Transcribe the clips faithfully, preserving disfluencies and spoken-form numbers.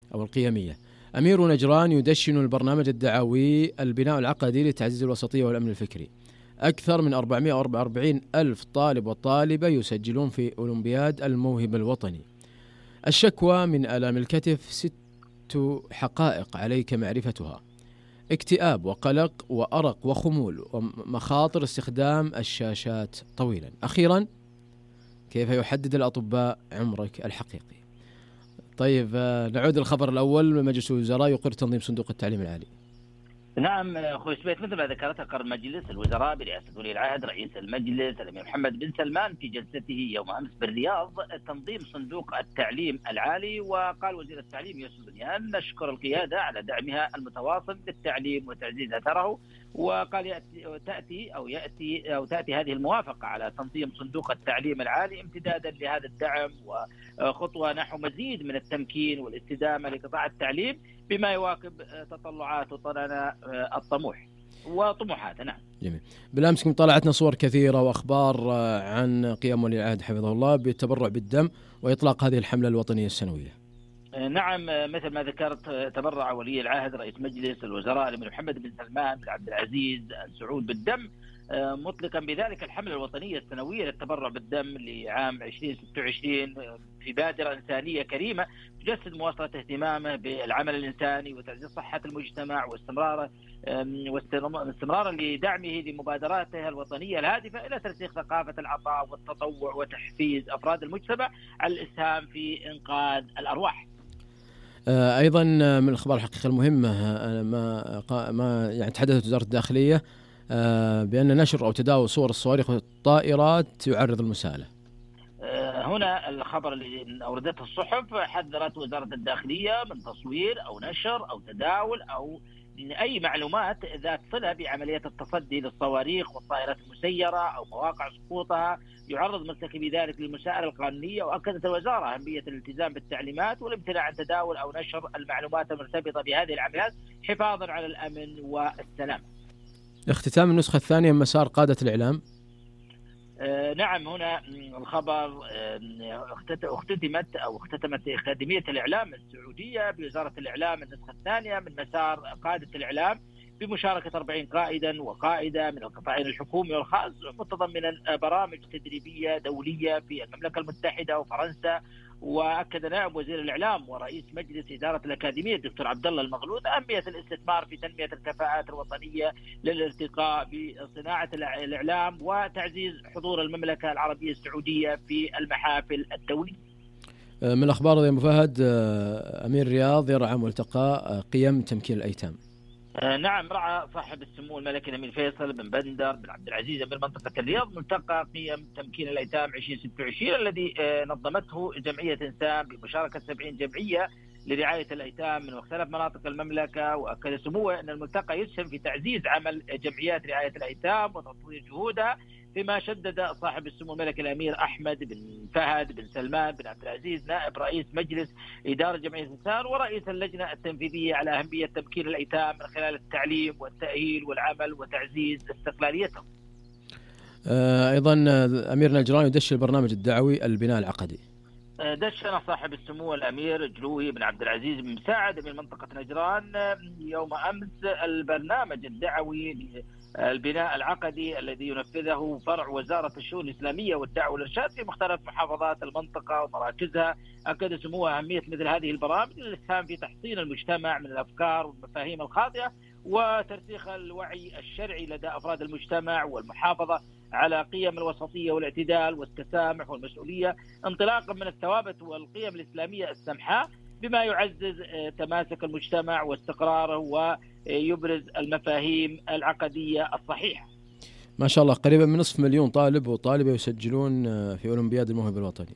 أو القيمية. أمير نجران يدشن البرنامج الدعوي البناء العقدي لتعزيز الوسطية والأمن الفكري. أكثر من أربعمائة وأربعة وأربعين ألف طالب وطالبة يسجلون في أولمبياد الموهبة الوطني. الشكوى من آلام الكتف ست حقائق عليك معرفتها: اكتئاب وقلق وأرق وخمول ومخاطر استخدام الشاشات طويلا. أخيرا، كيف يحدد الأطباء عمرك الحقيقي؟ طيب، نعود للخبر الأول. مجلس الوزراء يقر تنظيم صندوق التعليم العالي. نعم أخوي سبيت، مثل ما ذكرت قرر مجلس الوزراء برئاسة ولي العهد رئيس المجلس الأمير محمد بن سلمان في جلسته يوم أمس بالرياض تنظيم صندوق التعليم العالي. وقال وزير التعليم يوسف بنيان: نشكر القيادة على دعمها المتواصل للتعليم وتعزيز أثره. وقال يأتي تأتي أو يأتي أو تأتي هذه الموافقة على تنظيم صندوق التعليم العالي امتدادا لهذا الدعم وخطوة نحو مزيد من التمكين والاستدامة لقطاع التعليم بما يواكب تطلعات وطننا الطموح وطموحاتنا. نعم. جميل. بالأمس كم طلعتنا صور كثيرة وأخبار عن قيام ولي العهد حفظه الله بالتبرع بالدم وإطلاق هذه الحملة الوطنية السنوية. نعم، مثل ما ذكرت تبرع ولي العهد رئيس مجلس الوزراء الأمير محمد بن سلمان بن عبد العزيز آل سعود بالدم، مطلقا بذلك الحملة الوطنية السنوية للتبرع بالدم لعام ألفين وستة وعشرين في بادرة إنسانية كريمة تجسد مواصلة اهتمامه بالعمل الإنساني وتعزيز صحة المجتمع واستمراره واستمرارا لدعمه لمبادراته الوطنية الهادفة إلى ترسيخ ثقافة العطاء والتطوع وتحفيز أفراد المجتمع على الإسهام في إنقاذ الأرواح. أيضا من الأخبار الحقيقة المهمة ما ما يعني تحدثت وزارة الداخلية بأن نشر أو تداول صور الصواريخ والطائرات يعرض المساءلة. هنا الخبر اللي أوردته الصحف: حذرت وزارة الداخلية من تصوير أو نشر أو تداول أو أي معلومات ذات صلة بعملية التصدي للصواريخ والطائرات المسيرة أو مواقع سقوطها يعرض مرتكبي ذلك للمساءلة القانونية. وأكدت الوزارة أهمية الالتزام بالتعليمات والامتناع عن تداول أو نشر المعلومات المرتبطة بهذه العمليات حفاظا على الأمن والسلام. اختتام النسخة الثانية من مسار قادة الإعلام. آه نعم، هنا الخبر آه اختتمت أو اختتمت أكاديمية الإعلام السعودية بوزارة الإعلام النسخة الثانية من مسار قادة الإعلام بمشاركة أربعين قائدا وقائدة من القطاعين الحكومي والخاص، متضمنا برامج تدريبية دولية في المملكة المتحدة وفرنسا. وأكد نائب وزير الإعلام ورئيس مجلس إدارة الأكاديمية الدكتور عبد الله المغلوث أهمية الاستثمار في تنمية الكفاءات الوطنية للارتقاء بصناعة الإعلام وتعزيز حضور المملكة العربية السعودية في المحافل الدولية. من الأخبار ذي مفهد، أمير الرياض يرعى ملتقى قيم تمكين الأيتام. نعم، رعى صاحب السمو الملكي الأمير فيصل بن بندر بن عبد العزيز من منطقة الرياض ملتقى قيم تمكين الأيتام ألفين وستة وعشرين الذي نظمته جمعية إنسان بمشاركة سبعين جمعية لرعاية الأيتام من مختلف مناطق المملكة. وأكد سموه أن الملتقى يسهم في تعزيز عمل جمعيات رعاية الأيتام وتطوير جهودها، فيما شدد صاحب السمو الملكي الأمير أحمد بن فهد بن سلمان بن عبد العزيز نائب رئيس مجلس إدارة جمعية إنسان ورئيس اللجنة التنفيذية على أهمية تمكين الأيتام من خلال التعليم والتأهيل والعمل وتعزيز استقلاليتهم. أيضا أمير نجران يدشن البرنامج الدعوي البناء العقدي. دشن صاحب السمو الأمير جلوي بن عبد العزيز بن مساعد من منطقة نجران يوم أمس البرنامج الدعوي البناء العقدي الذي ينفذه فرع وزارة الشؤون الإسلامية والدعوة والإرشاد في مختلف محافظات المنطقة ومراكزها. أكد سموه أهمية مثل هذه البرامج للإسهام في تحصين المجتمع من الأفكار والمفاهيم الخاطئة وترسيخ الوعي الشرعي لدى أفراد المجتمع والمحافظة على قيم الوسطية والاعتدال والتسامح والمسؤولية انطلاقا من الثوابت والقيم الإسلامية السمحاء، بما يعزز تماسك المجتمع واستقراره ويبرز المفاهيم العقدية الصحيحة. ما شاء الله، قريبا من نصف مليون طالب وطالبة يسجلون في أولمبياد الموهبة الوطني.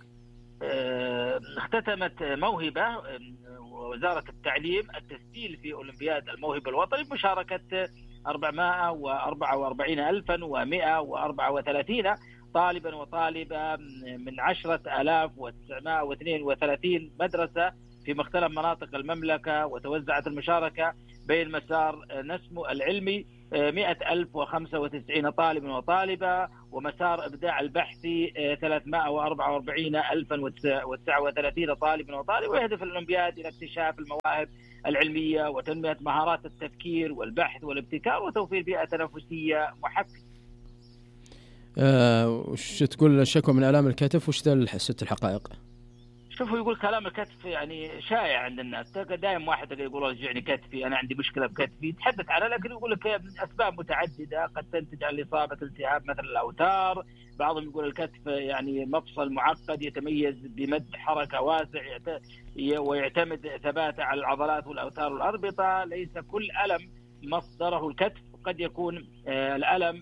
اختتمت موهبة وزارة التعليم التسجيل في أولمبياد الموهبة الوطني بمشاركة أربعمائة وأربعة وأربعين ألفا ومائة وأربعة وثلاثين طالبا وطالبة من عشرة آلاف وتسعمائة واثنين وثلاثين مدرسة في مختلف مناطق المملكة، وتوزعت المشاركة بين مسار نسمو العلمي مئة ألف وخمسة وتسعين طالب وطالبة، ومسار إبداع البحثي ثلاثمائة وأربعة وأربعين ألفا وتسعة وثلاثين طالب وطالب. ويهدف الأولمبياد إلى اكتشاف المواهب العلمية وتنمية مهارات التفكير والبحث والابتكار وتوفير بيئة تنافسية محفزة. أه وش تقول الشكوى من آلام الكتف؟ وش ذا ست الحقائق؟ شوفوا، يقول كلام الكتف يعني شائع عند الناس. دائما واحد يقول رجعني كتفي، أنا عندي مشكلة بكتفي، يتحدث عنها، لكن يقول لك أسباب متعددة قد تنتج عن إصابة التهاب مثل الأوتار. بعضهم يقول الكتف يعني مفصل معقد يتميز بمد حركة واسع ويعتمد ثباته على العضلات والأوتار والأربطة. ليس كل ألم مصدره الكتف، قد يكون الألم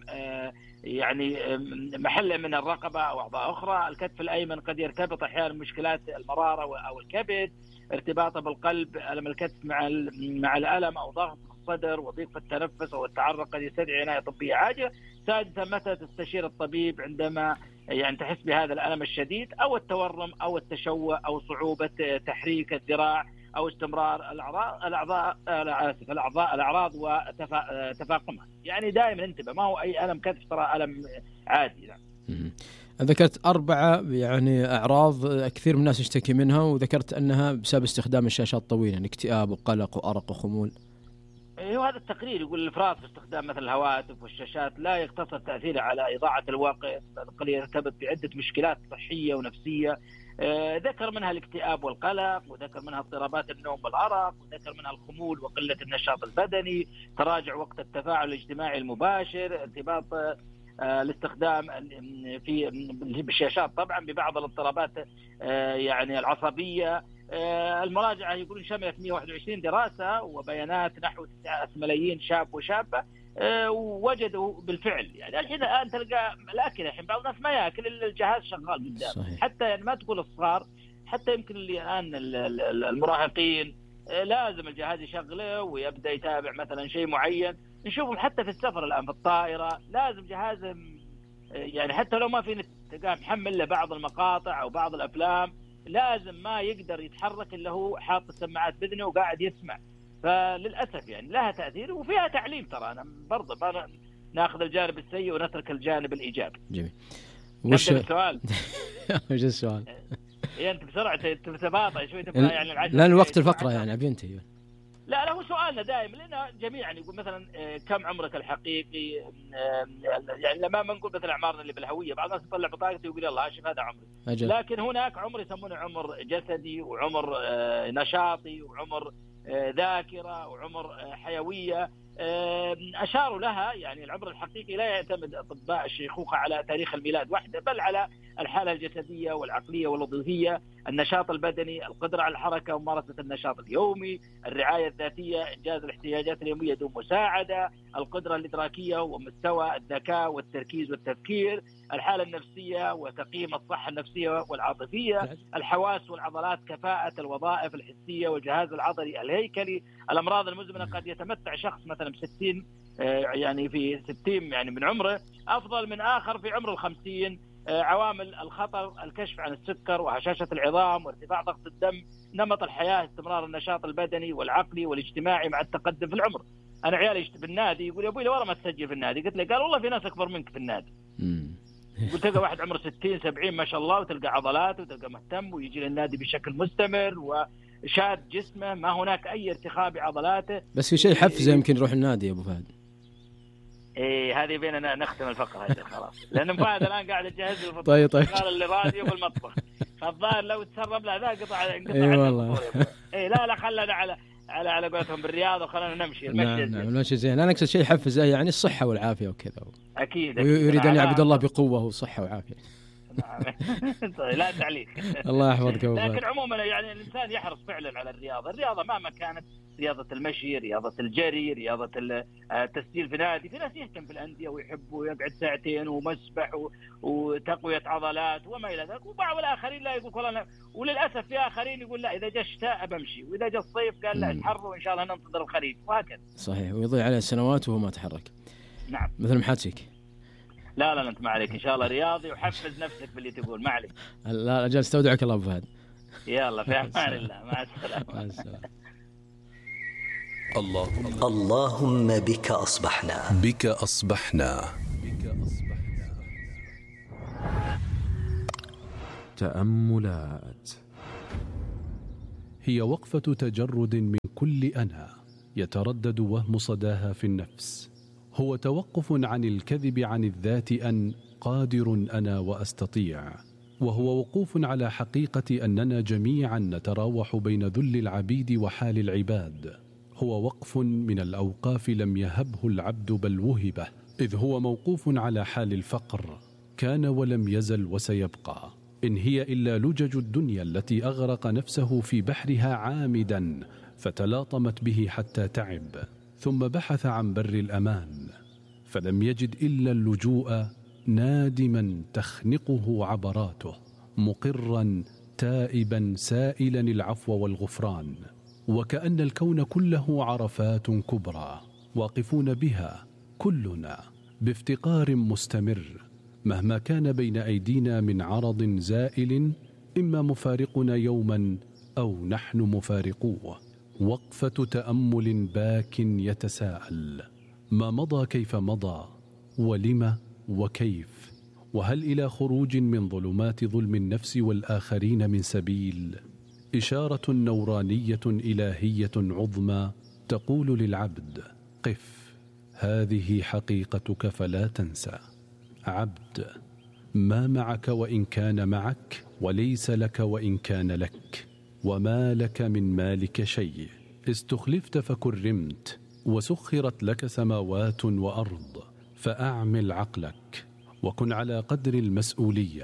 يعني محل من الرقبة أو أعضاء أخرى. الكتف الأيمن قد يرتبط أحيانا مشكلات المرارة أو الكبد، ارتباطه بالقلب. ألم الكتف مع مع الألم أو ضغط الصدر وضيق في التنفس أو التعرق قد يستدعي عناية طبية عاجلة. سادسا، متى تستشير الطبيب عندما يعني تحس بهذا الألم الشديد أو التورم أو التشوه أو صعوبة تحريك الذراع أو استمرار الأعراض الأعضاء آسف الأعضاء الأعراض وتفاقمها. يعني دائما انتبه، ما هو أي ألم كتف ترى ألم عادي. نعم. ذكرت أربعة يعني أعراض كثير من الناس يشتكي منها، وذكرت أنها بسبب استخدام الشاشات الطويلة، يعني اكتئاب وقلق وأرق وخمول. وهذا التقرير يقول الإفراط في استخدام مثل الهواتف والشاشات لا يقتصر تأثيره على إضاعة الوقت، بل يرتبط بعدة مشكلات صحية ونفسية. ذكر منها الاكتئاب والقلق، وذكر منها اضطرابات النوم والأرق، وذكر منها الخمول وقلة النشاط البدني، تراجع وقت التفاعل الاجتماعي المباشر، ارتباط الاستخدام في بالشاشات طبعا ببعض الاضطرابات يعني العصبية. المراجعة يقولون شملت مئة وواحد وعشرين دراسة وبيانات نحو تسعة ملايين شاب وشابة، ووجدوا بالفعل يعني الحين الآن تلقى الأكل، الحين بعض الناس ما يأكل إلا الجهاز شغال قدام. حتى يعني ما تقول الصغار، حتى يمكن اللي الآن المراهقين لازم الجهاز يشغله ويبدأ يتابع مثلا شيء معين. نشوفهم حتى في السفر الآن في الطائرة لازم جهاز، يعني حتى لو ما في نت تلقاه محمل له بعض المقاطع أو بعض الأفلام، لازم ما يقدر يتحرك إلا هو حاط السماعات بذنه وقاعد يسمع. فللأسف يعني لها تأثير وفيها تعليم. ترى أنا برضه ما ناخذ الجانب السيء ونترك الجانب الإيجابي. جميل. وش السؤال؟ وش السؤال؟ يعني أنت بسرعة تتباطأ شوي تبغى يعني العجلة. لا الوقت الفقرة يعني أبي أنتهي. لا لا هو سؤالنا دائما لنا جميعا يقول مثلا كم عمرك الحقيقي، يعني لما ما نقول مثلا أعمارنا اللي بالهوية، بعض الناس يطلع بطاقته ويقول يلا شوف هذا عمري. أجل. لكن هناك عمر يسمونه عمر جسدي وعمر نشاطي وعمر ذاكرة وعمر حيوية. أشاروا لها يعني العمر الحقيقي لا يعتمد أطباء الشيخوخة على تاريخ الميلاد وحده، بل على الحالة الجسدية والعقلية والوظيفية، النشاط البدني، القدرة على الحركة وممارسة النشاط اليومي، الرعاية الذاتية، إنجاز الاحتياجات اليومية دون مساعدة، القدرة الإدراكية ومستوى الذكاء والتركيز والتفكير، الحالة النفسية وتقييم الصحة النفسية والعاطفية، الحواس والعضلات، كفاءة الوظائف الحسية والجهاز العضلي الهيكلي. الأمراض المزمنة قد يتمتع شخص مثلا بستين يعني في ستين يعني من عمره أفضل من آخر في عمر الخمسين. عوامل الخطر، الكشف عن السكر وهشاشة العظام وارتفاع ضغط الدم، نمط الحياة، استمرار النشاط البدني والعقلي والاجتماعي مع التقدم في العمر. أنا عيالي بالنادي يقول يا أبوي لو ما تسجل في النادي، قلت له قال والله في ناس أكبر منك في النادي. قلت تلقى واحد عمره ستين سبعين ما شاء الله وتلقى عضلات وتلقى مهتم ويجي للنادي بشكل مستمر وشاد جسمه، ما هناك أي ارتخاء بعضلاته. بس في شيء حفزه يمكن يروح النادي يا أبو فهد. إيه هذه بيننا نختم الفقرة هذه خلاص، لأن فهد الآن قاعد يجهز الفطور. طيب طيب. قال اللي راديو في المطبخ، فالظاهر لو تسرب له ذا قطع انقطع. إيه والله. إيه لا لا خلنا على على على قولتهم بالرياضة وخلنا نمشي. نعم نعم المشي زين. أنا أقصد شيء حفزه يعني الصحة والعافية وكذا. أكيد. ويريد أن يعبد الله بقوة وصحة وعافية. لا تعليق. الله يحفظك. لكن عموما يعني الإنسان يحرص فعلا على الرياضة. الرياضة مهما كانت، رياضة المشي، رياضة الجري، رياضة التسجيل في نادي. في ناس يهتم في الأندية ويحب ويقعد ساعتين ومسبح وتقوية عضلات وما إلى ذلك. وبعض الآخرين لا يقول والله، وللأسف في آخرين يقول لا إذا جاء الشتاء بمشي، وإذا جاء الصيف قال لا الحر وإن شاء الله ننتظر الخريف، وهكذا. صحيح. ويضيع عليه سنوات وهو ما تحرك. نعم. مثل محاتيك. لا لا أنت ما عليك إن شاء الله رياضي وحفز نفسك باللي تقول، ما عليك. لا أجل استودعك الله أبو فهد. يلا في أمان الله، مع السلامة. الله اللهم بك أصبحنا بك أصبحنا تأملات. هي وقفة تجرد من كل أنا يتردد وهم صداها في النفس. هو توقف عن الكذب عن الذات أن قادر أنا وأستطيع، وهو وقوف على حقيقة أننا جميعا نتراوح بين ذل العبيد وحال العباد. هو وقف من الأوقاف لم يهبه العبد بل وهبه، إذ هو موقوف على حال الفقر، كان ولم يزل وسيبقى. إن هي إلا لجج الدنيا التي أغرق نفسه في بحرها عامدا، فتلاطمت به حتى تعب، ثم بحث عن بر الأمان، فلم يجد إلا اللجوء، نادما تخنقه عبراته، مقرا تائبا سائلا العفو والغفران. وكأن الكون كله عرفات كبرى واقفون بها كلنا بافتقار مستمر، مهما كان بين أيدينا من عرض زائل، إما مفارقنا يوما أو نحن مفارقوه. وقفة تأمل باك يتساءل: ما مضى كيف مضى، ولم وكيف، وهل إلى خروج من ظلمات ظلم النفس والآخرين من سبيل؟ إشارة نورانية إلهية عظمى تقول للعبد: قف، هذه حقيقتك فلا تنسى. عبد، ما معك وإن كان معك، وليس لك وإن كان لك، وما لك من مالك شيء. استخلفت فكرمت، وسخرت لك سماوات وأرض، فأعمل عقلك وكن على قدر المسؤولية.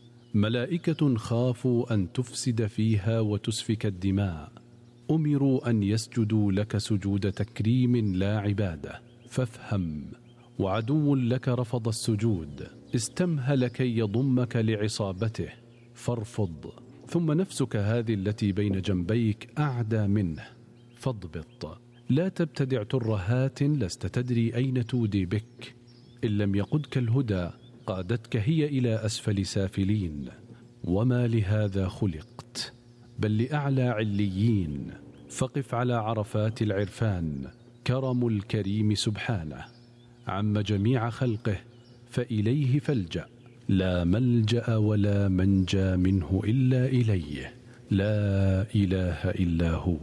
ملائكة خافوا أن تفسد فيها وتسفك الدماء، أمروا أن يسجدوا لك سجود تكريم لا عبادة، فافهم. وعدو لك رفض السجود، استمهل كي يضمك لعصابته، فارفض. ثم نفسك هذه التي بين جنبيك أعدى منه، فاضبط. لا تبتدع ترهات لست تدري أين تودي بك. إن لم يقدك الهدى قادتك هي إلى أسفل سافلين. وما لهذا خلقت، بل لأعلى عليين. فقف على عرفات العرفان، كرم الكريم سبحانه عم جميع خلقه، فإليه فالجأ. لا ملجأ ولا منجى منه إلا إليه، لا إله إلا هو.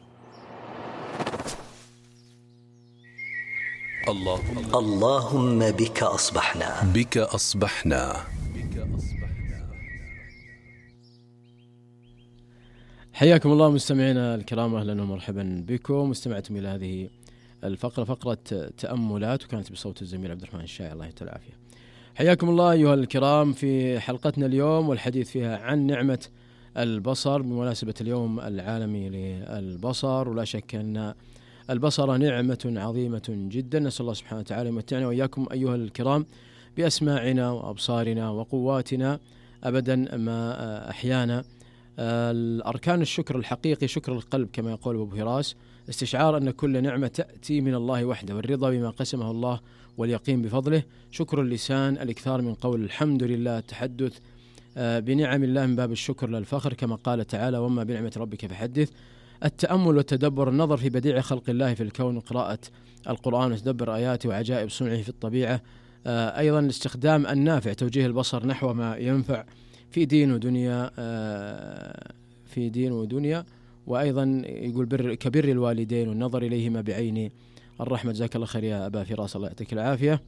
الله اللهم بك أصبحنا بك أصبحنا حياكم الله مستمعينا الكرام، أهلا ومرحبا بكم. استمعتم إلى هذه الفقرة، فقرة تأملات، وكانت بصوت الزميل عبد الرحمن الشاعر، الله يعطيه العافية. حياكم الله أيها الكرام في حلقتنا اليوم، والحديث فيها عن نعمة البصر بمناسبة اليوم العالمي للبصر. ولا شك أن البصر نعمة عظيمة جدا، نسأل الله سبحانه وتعالى يمتعنا وإياكم أيها الكرام بأسماعنا وأبصارنا وقواتنا أبدا ما أحيانا. الأركان الشكر الحقيقي شكر القلب كما يقول أبو هراس، استشعار أن كل نعمة تأتي من الله وحده، والرضا بما قسمه الله واليقين بفضله. شكر اللسان الإكثار من قول الحمد لله، التحدث بنعم الله من باب الشكر للفخر كما قال تعالى: وما بنعمة ربك فحدث. التأمل والتدبر، النظر في بديع خلق الله في الكون، وقراءة القرآن وتدبر آياته وعجائب صنعه في الطبيعة. أيضا الاستخدام النافع، توجيه البصر نحو ما ينفع في دين ودنيا في دين ودنيا وأيضا يقول بر كبر الوالدين والنظر إليهما بعين الرحمة. جزاك الله خير يا أبا فراس، الله يعطيك العافية.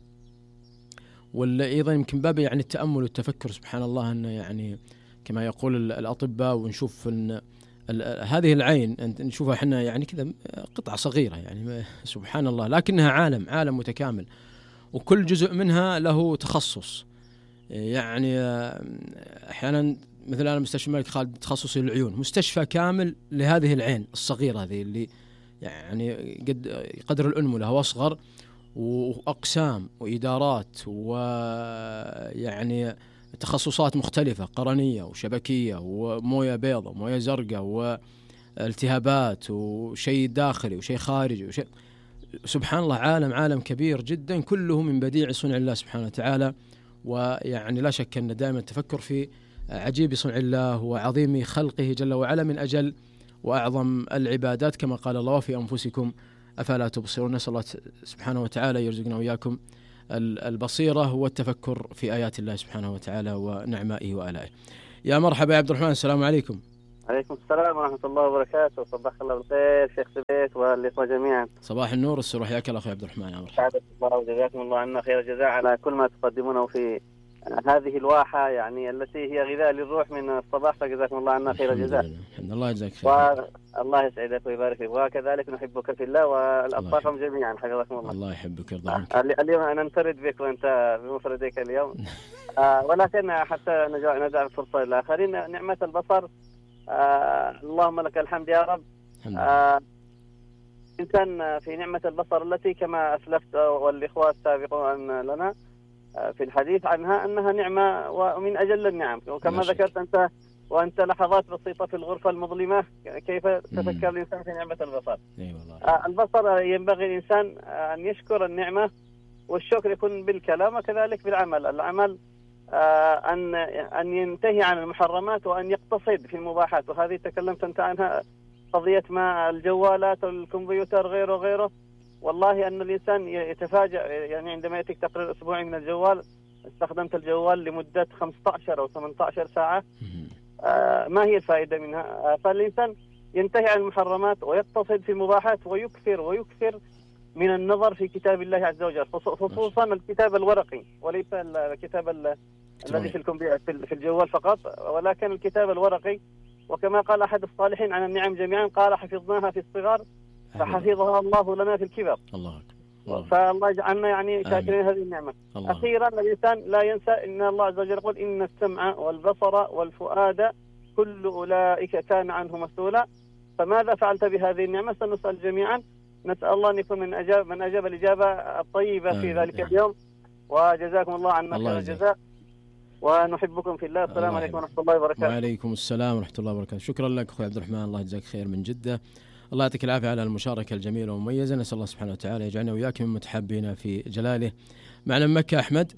وأيضا يمكن باب يعني التأمل والتفكر، سبحان الله أن يعني كما يقول الأطباء، ونشوف أن هذه العين نشوفها احنا يعني كذا قطعة صغيرة يعني سبحان الله، لكنها عالم عالم متكامل، وكل جزء منها له تخصص. يعني احيانا مثل انا مستشفى الملك خالد تخصصي العيون، مستشفى كامل لهذه العين الصغيرة هذه اللي يعني قد قدر الأنملة واصغر، وأقسام وإدارات ويعني تخصصات مختلفة، قرنية وشبكية وموية بيضة وموية زرقاء والتهابات وشيء داخلي وشيء خارجي وشيء، سبحان الله عالم عالم كبير جدا، كله من بديع صنع الله سبحانه وتعالى. ويعني لا شك أن دائما التفكر في عجيب صنع الله وعظيم خلقه جل وعلا من أجل وأعظم العبادات كما قال الله في أنفسكم أفلا تبصرون. نسأل الله سبحانه وتعالى يرزقنا وإياكم البصيرة والتفكر في آيات الله سبحانه وتعالى ونعمائه وآلائه. يا مرحبا يا عبد الرحمن، السلام عليكم. عليكم السلام ورحمة الله وبركاته، صباح الله بالخير شيخ سبيت والإخوة جميعا. صباح النور والسرور، حياك الله أخي عبد الرحمن. يا مرحبا. سعادة الله وجزاكم الله عنا خير الجزاء على كل ما تقدمونه في هذه الواحة يعني التي هي غذاء للروح من الصباح، فجزاكم الله عنا خير الجزاء. الحمد لله يجزاك خير. والله يسعدك ويبارك فيك، وكذلك نحبك في الله والأطفال جميعا حفظكم الله. الله يحبك ويرضى عنك. اليوم أنا ننفرد بك وأنت بمفردك اليوم. آه ولكن حتى ندع الفرصة للآخرين. نعمة البصر، آه اللهم لك الحمد يا رب. آه إنسان في نعمة البصر التي كما أسلفت والإخوة السابقون لنا في الحديث عنها أنها نعمة ومن أجل النعم، وكما ذكرت أنت وأنت لحظات بسيطة في الغرفة المظلمة كيف تفكر الإنسان في نعمة البصر. آه البصر ينبغي الإنسان أن يشكر النعمة، والشكر يكون بالكلام وكذلك بالعمل. العمل آه أن أن ينتهي عن المحرمات وأن يقتصد في المباحات، وهذه تكلمت أنت عنها، قضية ما الجوالات والكمبيوتر غيره غيره. والله أن الإنسان يتفاجأ يعني عندما يأتيك تقرير أسبوعي من الجوال، استخدمت الجوال لمدة خمسة عشر أو ثمانية عشر ساعة، آه ما هي الفائدة منها؟ آه فالإنسان ينتهي عن المحرمات ويقتصد في المباحات ويكثر ويكثر من النظر في كتاب الله عز وجل، خصوصا الكتاب الورقي وليس الكتاب الذي في الكمبيوتر في الجوال فقط، ولكن الكتاب الورقي. وكما قال أحد الصالحين عن النعم جميعا قال حفظناها في الصغر فحفظها الله لنا في الكبر. الله أكبر. فالله يجعلنا يعني شاكرين هذه النعمة. الله. أخيرا الإنسان لا ينسى إن الله عز وجل يقول إن السمع والبصر والفؤاد كل أولئك كان عنه مسؤولا. فماذا فعلت بهذه النعمة؟ سنسأل جميعا. نسأل الله أن يكون من أجاب من أجاب الإجابة الطيبة في ذلك يعني. اليوم. وجزاكم الله عنا خير الجزاء ونحبكم في الله. السلام عليكم ورحمة الله وبركاته. وعليكم السلام ورحمة الله وبركاته. شكرا لك أخوي عبد الرحمن، الله يجزاك خير من جدة. الله يعطيك العافية على المشاركة الجميلة والمميزة. نسأل الله سبحانه وتعالى يجعلنا وياك من متحابين في جلاله. معنا من مكة أحمد.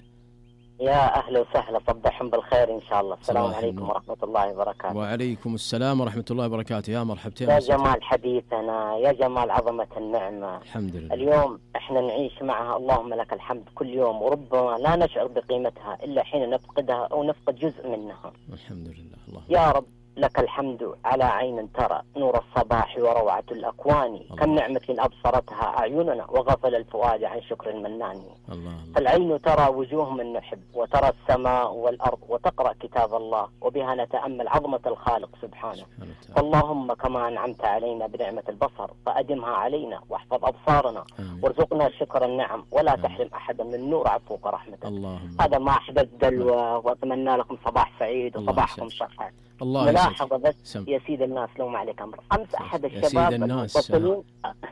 يا أهلا وسهلا، صبحهم بالخير إن شاء الله. السلام عليكم ورحمة الله وبركاته. وعليكم السلام ورحمة الله وبركاته. يا مرحبتين. يا جمال حديثنا، يا جمال عظمة النعمة. الحمد لله. اليوم احنا نعيش معها اللهم لك الحمد كل يوم، وربما لا نشعر بقيمتها إلا حين نفقدها أو نفقد جزء منها. الحمد لله. الله يا رب لك الحمد على عين ترى نور الصباح وروعة الأكوان. الله. كم نعمة أبصرتها أعيننا وغفل الفؤاد عن شكر المنان. الله. فالعين ترى وجوه من نحب، وترى السماء والأرض، وتقرأ كتاب الله، وبها نتأمل عظمة الخالق سبحانه. اللهم كما أنعمت علينا بنعمة البصر فأدمها علينا، واحفظ أبصارنا. آمين. وارزقنا شكر النعم ولا آمين. تحرم أحدا من نور عفوك ورحمتك. اللهم. هذا ما أحدث دلوة، وأتمنى لكم صباح سعيد وصباحكم صحة. ملاحظة بس سم. يا سيد الناس لو ما عليك أمر، أمس أحد الشباب المتصلين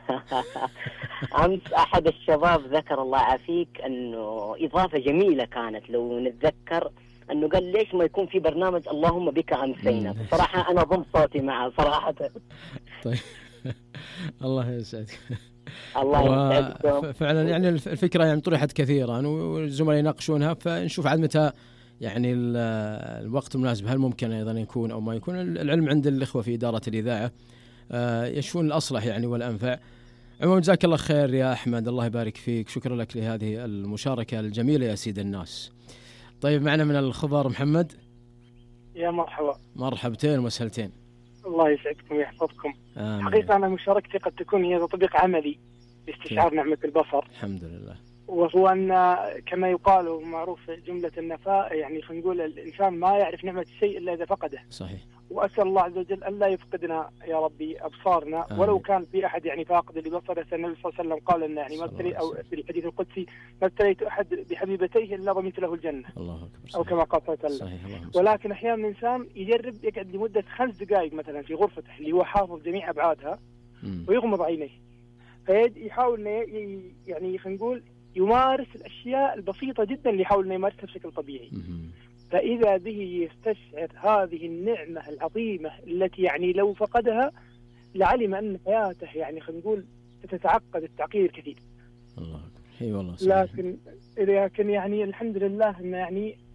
أمس أحد الشباب ذكر الله عافيك أنه إضافة جميلة كانت لو نتذكر، أنه قال ليش ما يكون في برنامج اللهم بك أمسينا. صراحة أنا ضم صوتي معه صراحة. طيب الله يسعدك. الله يسعدكم. فعلا يعني الفكرة يعني طرحت كثيرا والزملاء يناقشونها، فنشوف عاد متى يعني الوقت المناسب، هل ممكن أيضا يكون أو ما يكون. العلم عند الإخوة في إدارة الإذاعة يشوفون الأصلح يعني والأنفع. عموما جزاك الله خير يا أحمد، الله يبارك فيك، شكرا لك لهذه المشاركة الجميلة يا سيد الناس. طيب معنا من الخضر محمد. يا مرحبا. مرحبتين ومسهلتين. الله يسعدكم ويحفظكم. حقيقة أنا مشاركتي قد تكون هي تطبيق عملي لاستشعار نعمة البصر. الحمد لله. وهو أن كما يقال معروف جملة النفاء، يعني خلينا نقول الإنسان ما يعرف نعمة الشيء إلا إذا فقده. صحيح. وأسأل الله عز وجل أن لا يفقدنا يا ربي أبصارنا. آمين. ولو كان في أحد يعني فاقد لبصره، النبي صلى الله عليه وسلم قال لنا يعني ما ابتلي أو في الحديث القدسي ما ابتليت أحد بحبيبتيه إلا ضمنت له الجنة. الله أكبر. أو كما قال صلى الله عليه وسلم. ولكن أحيانا الإنسان يجرب يقعد لمدة خمس دقائق مثلا في غرفته اللي هو حافظ جميع أبعادها م. ويغمض عينيه، فيحاول يعني خلينا نقول يمارس الأشياء البسيطة جدا اللي يحاول أن يمارسها بشكل طبيعي. فإذا به يستشعر هذه النعمة العظيمة التي يعني لو فقدها لعلم أن حياته يعني خلينا نقول تتعقد التعقيد كثير. الله. اي والله. لكن لكن يعني الحمد لله أن يعني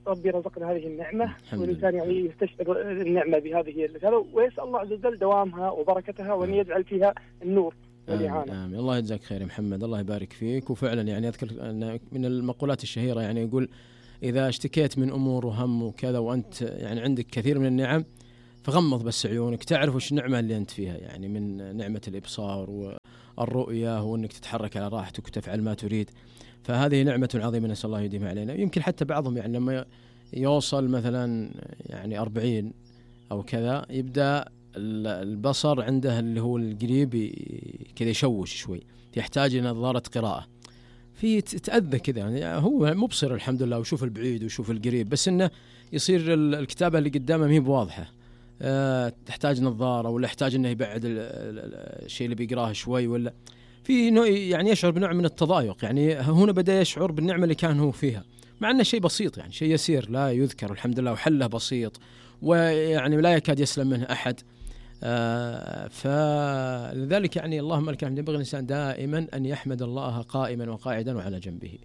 ربي رزقنا هذه النعمة، والإنسان يعني يستشعر النعمة بهذه الرسالة، ويسأل الله عز وجل دوامها وبركتها، وأن يجعل فيها النور والإعانة. آمين. الله يجزاك خير يا محمد، الله يبارك فيك. وفعلا يعني أذكر من المقولات الشهيرة يعني يقول: إذا اشتكيت من أمور وهم وكذا وأنت يعني عندك كثير من النعم، فغمض بس عيونك تعرف وش النعمة اللي أنت فيها، يعني من نعمة الإبصار والرؤية، وأنك تتحرك على راحتك وتفعل ما تريد. فهذه نعمة عظيمة نسأل الله يديمها علينا. يمكن حتى بعضهم يعني لما يوصل مثلا يعني أربعين أو كذا يبدأ البصر عنده اللي هو القريب كذا يشوش شوي، يحتاج إلى نظارة قراءة، في تأذى كذا. يعني هو مبصر الحمد لله ويشوف البعيد ويشوف القريب، بس إنه يصير الكتابة اللي قدامه مهي بواضحة، أه تحتاج نظارة، ولا يحتاج إنه يبعد الشيء اللي بيقراه شوي، ولا في نوع يعني يشعر بنوع من التضايق. يعني هنا بدأ يشعر بالنعمة اللي كان هو فيها، مع أنه شيء بسيط يعني شيء يسير لا يذكر الحمد لله، وحله بسيط ويعني لا يكاد يسلم منه أحد. آه فلذلك يعني اللهم لك الحمد، ينبغي الإنسان دائما أن يحمد الله قائما وقاعدا وعلى جنبه.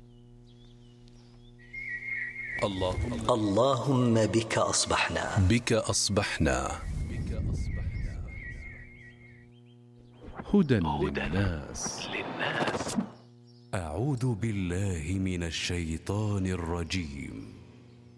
اللهم اللهم بك أصبحنا بك أصبحنا هدى للناس. أعوذ بالله من الشيطان الرجيم.